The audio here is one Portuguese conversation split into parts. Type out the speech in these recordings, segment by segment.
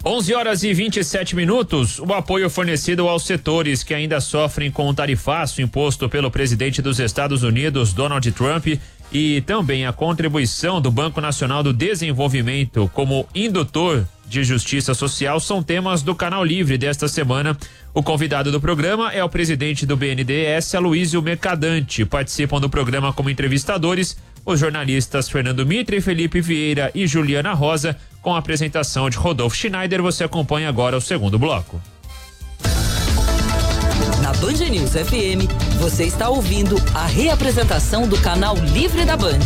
11h27. O apoio fornecido aos setores que ainda sofrem com o tarifaço imposto pelo presidente dos Estados Unidos, Donald Trump, e também a contribuição do Banco Nacional do Desenvolvimento como indutor de justiça social são temas do Canal Livre desta semana. O convidado do programa é o presidente do BNDES, Aloísio Mercadante. Participam do programa como entrevistadores os jornalistas Fernando Mitre, Felipe Vieira e Juliana Rosa, com a apresentação de Rodolfo Schneider. Você acompanha agora o segundo bloco. Na Band News FM, você está ouvindo a reapresentação do Canal Livre da Band.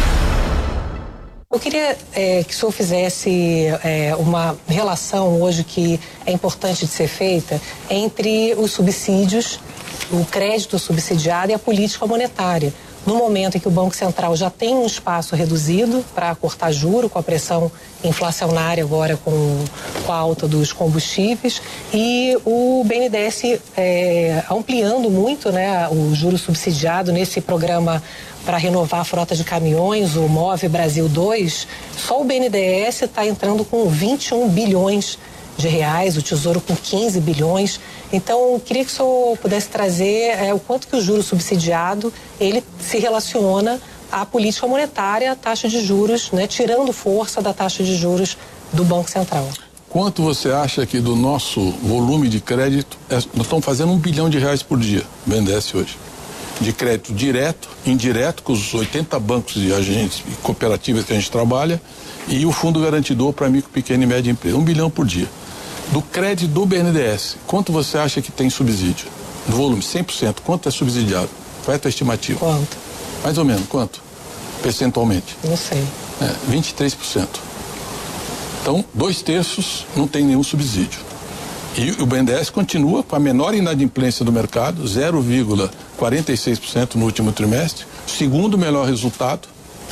Eu queria que o senhor fizesse uma relação hoje que é importante de ser feita entre os subsídios, o crédito subsidiado e a política monetária. No momento em que o Banco Central já tem um espaço reduzido para cortar juro, com a pressão inflacionária agora com a alta dos combustíveis, e o BNDES ampliando muito, né, o juro subsidiado nesse programa para renovar a frota de caminhões, o Move Brasil 2, só o BNDES está entrando com 21 bilhões de reais, o Tesouro com 15 bilhões. Então, queria que o senhor pudesse trazer o quanto que o juro subsidiado, ele se relaciona à política monetária, à taxa de juros, né, tirando força da taxa de juros do Banco Central. Quanto você acha que do nosso volume de crédito, nós estamos fazendo R$1 bilhão por dia, o BNDES hoje, de crédito direto, indireto, com os 80 bancos e agentes e cooperativas que a gente trabalha, e o Fundo Garantidor para micro, pequena e média empresa, R$1 bilhão por dia. Do crédito do BNDES, quanto você acha que tem subsídio? Do volume, 100%, quanto é subsidiado? Qual é a tua estimativa? Quanto? Mais ou menos, quanto? Percentualmente? Não sei. 23%. Então, 2/3 não tem nenhum subsídio. E o BNDES continua com a menor inadimplência do mercado, 0,46% no último trimestre, segundo melhor resultado,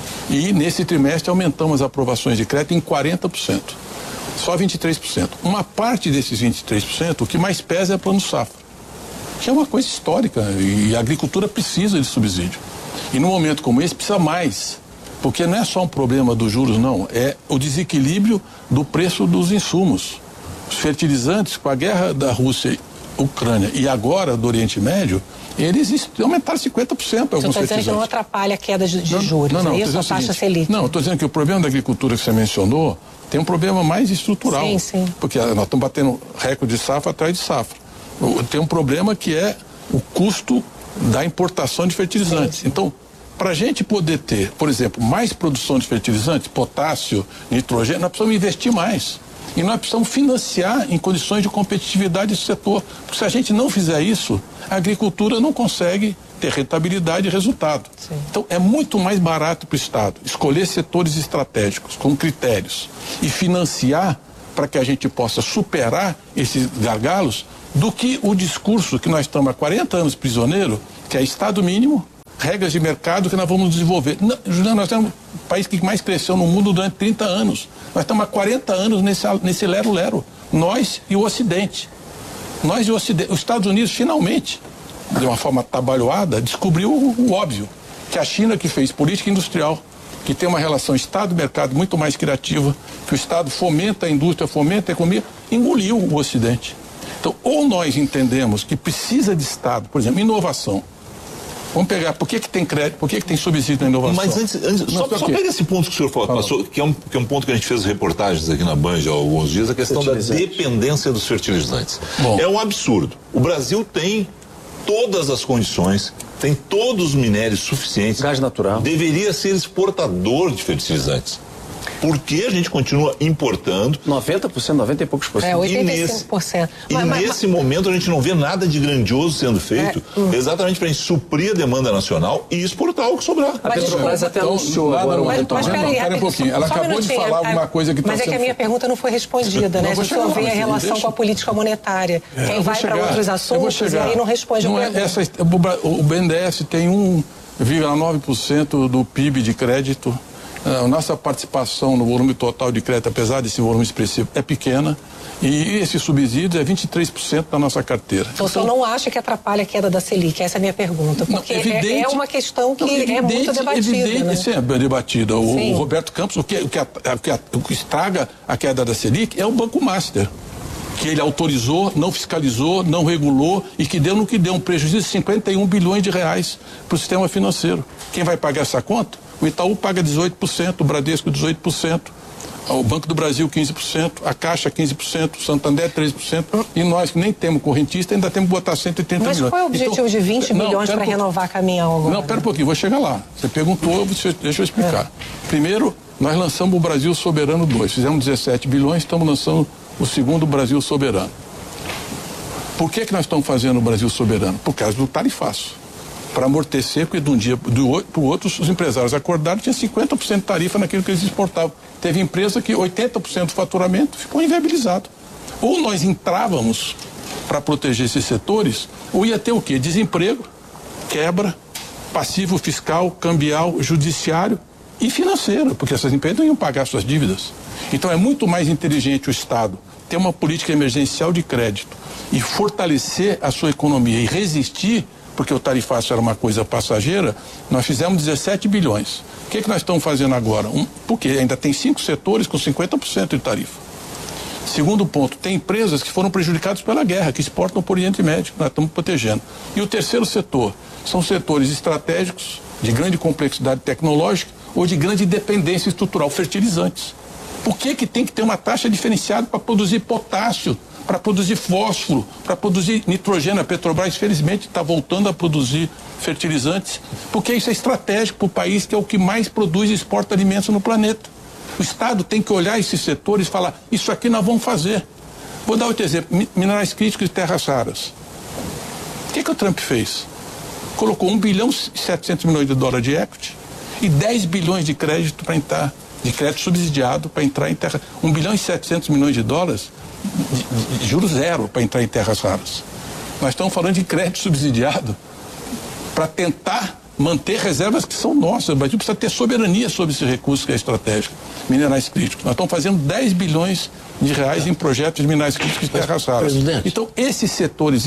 e nesse trimestre aumentamos as aprovações de crédito em 40%. Só 23%. Uma parte desses 23%, o que mais pesa é o Plano Safra, que é uma coisa histórica, e a agricultura precisa de subsídio. E num momento como esse precisa mais, porque não é só um problema dos juros, não, é o desequilíbrio do preço dos insumos. Os fertilizantes, com a guerra da Rússia e Ucrânia e agora do Oriente Médio, eles aumentaram 50% alguns fertilizantes. Você está dizendo que não atrapalha a queda de juros, não, é isso? A taxa Selic? Não, estou dizendo que o problema da agricultura que você mencionou tem um problema mais estrutural. Sim, sim. Porque nós estamos batendo recorde de safra atrás de safra. Tem um problema que é o custo da importação de fertilizantes. Sim, sim. Então, para a gente poder ter, por exemplo, mais produção de fertilizantes, potássio, nitrogênio, nós precisamos investir mais. E nós precisamos financiar em condições de competitividade esse setor. Porque se a gente não fizer isso, a agricultura não consegue ter rentabilidade e resultado. Sim. Então, é muito mais barato para o Estado escolher setores estratégicos com critérios e financiar para que a gente possa superar esses gargalos do que o discurso que nós estamos há 40 anos prisioneiro, que é Estado mínimo, regras de mercado que nós vamos desenvolver. Não, Juliano, nós temos o país que mais cresceu no mundo durante 30 anos. Nós estamos há 40 anos nesse lero-lero. Nós e o Ocidente. Nós e o Ocidente. Os Estados Unidos, finalmente, de uma forma atabalhoada, descobriu o óbvio, que a China, que fez política industrial, que tem uma relação Estado-mercado muito mais criativa, que o Estado fomenta a indústria, fomenta a economia, engoliu o Ocidente. Então, ou nós entendemos que precisa de Estado, por exemplo, inovação. Vamos pegar, por que tem crédito, por que tem subsídio na inovação? Mas antes só pega esse ponto que o senhor passou, que é um ponto que a gente fez reportagens aqui na Band há alguns dias, a questão da dependência dos fertilizantes. Bom. É um absurdo. O Brasil tem todas as condições, tem todos os minérios suficientes. Gás natural. Deveria ser exportador de fertilizantes. Por que a gente continua importando? 90%, 90 e poucos por cento. 85%. Nesse momento a gente não vê nada de grandioso sendo feito, exatamente para a gente suprir a demanda nacional e exportar o que sobrar. A Petrobras até anunciou agora uma retomada. Espera um pouquinho, ela acabou de falar alguma coisa que está sendo... Mas é que a minha pergunta não foi respondida, né? Se o senhor vê a relação com a política monetária, quem vai para outros assuntos e aí não responde a pergunta. O BNDES tem 1,9% do PIB de crédito A nossa participação no volume total de crédito, apesar desse volume expressivo, é pequena. E esse subsídio é 23% da nossa carteira. Então, o senhor não acha que atrapalha a queda da Selic? Essa é a minha pergunta. Porque é uma questão que é muito debatida. Né? Sim, é debatida. O Roberto Campos, o que estraga a queda da Selic é o Banco Master, que ele autorizou, não fiscalizou, não regulou e que deu um prejuízo de 51 bilhões de reais para o sistema financeiro. Quem vai pagar essa conta? O Itaú paga 18%, o Bradesco 18%, o Banco do Brasil 15%, a Caixa 15%, o Santander 13%, e nós que nem temos correntista ainda temos que botar 130 milhões. Mas qual é o objetivo de 20 milhões para renovar Caminhão agora? Não, pera um pouquinho, vou chegar lá. Você perguntou, deixa eu explicar. Primeiro, nós lançamos o Brasil Soberano 2, fizemos 17 bilhões, estamos lançando o segundo Brasil Soberano. Por que nós estamos fazendo o Brasil Soberano? Por causa do tarifaço. Para amortecer, porque de um dia para o outro, os empresários acordaram, tinha 50% de tarifa naquilo que eles exportavam. Teve empresa que 80% do faturamento ficou inviabilizado. Ou nós entrávamos para proteger esses setores, ou ia ter o quê? Desemprego, quebra, passivo fiscal, cambial, judiciário e financeiro, porque essas empresas não iam pagar suas dívidas. Então é muito mais inteligente o Estado ter uma política emergencial de crédito e fortalecer a sua economia e resistir, porque o tarifaço era uma coisa passageira. Nós fizemos 17 bilhões. O que nós estamos fazendo agora? Porque ainda tem 5 setores com 50% de tarifa. Segundo ponto, tem empresas que foram prejudicadas pela guerra, que exportam para o Oriente Médio, nós estamos protegendo. E o terceiro setor são setores estratégicos, de grande complexidade tecnológica ou de grande dependência estrutural, fertilizantes. Por que tem que ter uma taxa diferenciada para produzir potássio, para produzir fósforo, para produzir nitrogênio? A Petrobras, felizmente, está voltando a produzir fertilizantes, porque isso é estratégico para o país, que é o que mais produz e exporta alimentos no planeta. O Estado tem que olhar esses setores e falar, isso aqui nós vamos fazer. Vou dar outro exemplo, minerais críticos e terras raras. O que o Trump fez? Colocou 1 bilhão e 700 milhões de dólares de equity e 10 bilhões de crédito para entrar, de crédito subsidiado para entrar em terra. 1 bilhão e 700 milhões de dólares de juros zero para entrar em terras raras. Nós estamos falando de crédito subsidiado para tentar manter reservas que são nossas. O Brasil precisa ter soberania sobre esse recurso que é estratégico, minerais críticos. Nós estamos fazendo 10 bilhões de reais em projetos de minerais críticos e terras raras. Então, esses setores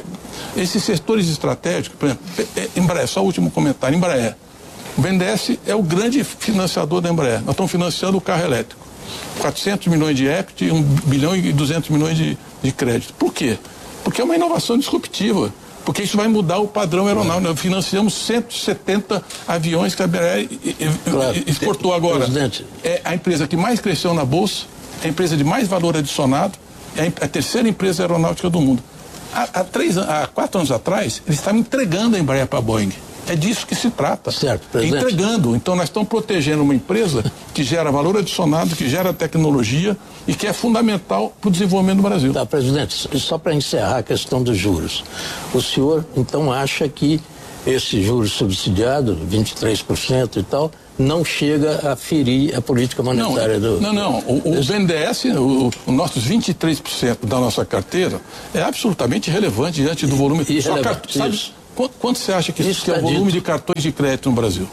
estratégicos, por exemplo, Embraer, só o último comentário, Embraer. O BNDES é o grande financiador da Embraer. Nós estamos financiando o carro elétrico. 400 milhões de equity, 1 bilhão e 200 milhões de crédito. Por quê? Porque é uma inovação disruptiva. Porque isso vai mudar o padrão aeronáutico. Nós financiamos 170 aviões que a Embraer exportou agora. É a empresa que mais cresceu na Bolsa, é a empresa de mais valor adicionado, é a terceira empresa aeronáutica do mundo. Há 4 anos atrás, eles estavam entregando a Embraer para a Boeing. É disso que se trata. Certo, presidente. Entregando. Então nós estamos protegendo uma empresa que gera valor adicionado, que gera tecnologia e que é fundamental para o desenvolvimento do Brasil. Tá, presidente, só para encerrar a questão dos juros. O senhor então acha que esse juros subsidiado, 23% e tal, não chega a ferir a política monetária do... Não. O BNDES, os nossos 23% da nossa carteira é absolutamente irrelevante diante do volume... Sabe quanto você acha que é o volume de cartões de crédito no Brasil?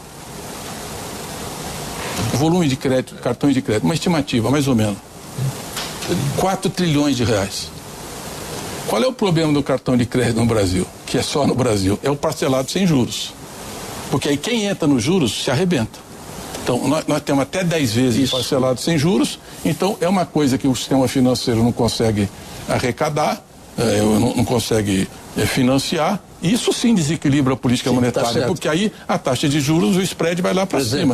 O volume de crédito, cartões de crédito, uma estimativa, mais ou menos. 4 trilhões de reais. Qual é o problema do cartão de crédito no Brasil? Que é só no Brasil. É o parcelado sem juros. Porque aí quem entra nos juros se arrebenta. Então, nós temos até 10 vezes parcelado sem juros. Então, é uma coisa que o sistema financeiro não consegue arrecadar, não consegue financiar. Isso sim desequilibra a política monetária, porque aí a taxa de juros, o spread vai lá para cima.